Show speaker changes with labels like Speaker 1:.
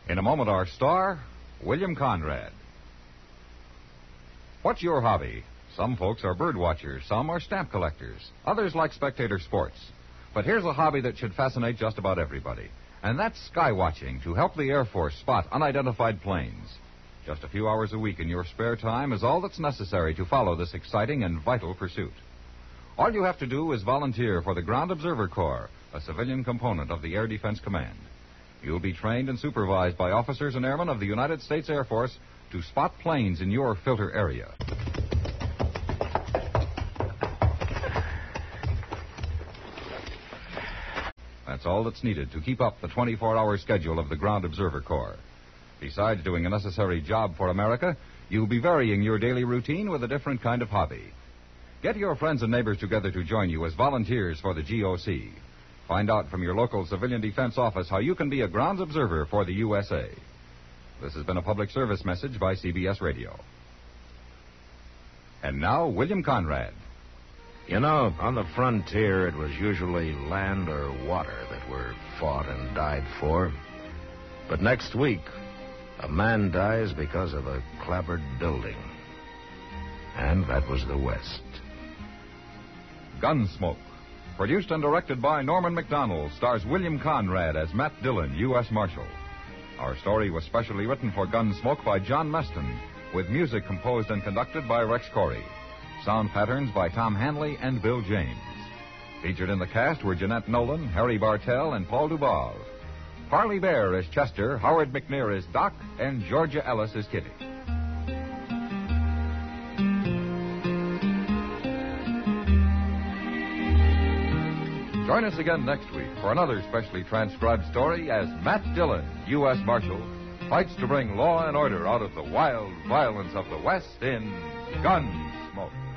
Speaker 1: In a moment, our star, William Conrad. What's your hobby? Some folks are bird watchers, some are stamp collectors, others like spectator sports. But here's a hobby that should fascinate just about everybody, and that's sky watching to help the Air Force spot unidentified planes. Just a few hours a week in your spare time is all that's necessary to follow this exciting and vital pursuit. All you have to do is volunteer for the Ground Observer Corps, a civilian component of the Air Defense Command. You'll be trained and supervised by officers and airmen of the United States Air Force to spot planes in your filter area. That's all that's needed to keep up the 24-hour schedule of the Ground Observer Corps. Besides doing a necessary job for America, you'll be varying your daily routine with a different kind of hobby. Get your friends and neighbors together to join you as volunteers for the GOC. Find out from your local civilian defense office how you can be a grounds observer for the USA. This has been a public service message by CBS Radio. And now, William Conrad.
Speaker 2: You know, on the frontier, it was usually land or water that were fought and died for. But next week, a man dies because of a clapboard building. And that was the West.
Speaker 1: Gunsmoke. Produced and directed by Norman McDonald, stars William Conrad as Matt Dillon, U.S. Marshal. Our story was specially written for Gunsmoke by John Meston, with music composed and conducted by Rex Corey. Sound patterns by Tom Hanley and Bill James. Featured in the cast were Jeanette Nolan, Harry Bartell, and Paul Dubov. Parley Bear as Chester, Howard McNear as Doc, and Georgia Ellis as Kitty. Join us again next week for another specially transcribed story as Matt Dillon, U.S. Marshal, fights to bring law and order out of the wild violence of the West in Gunsmoke.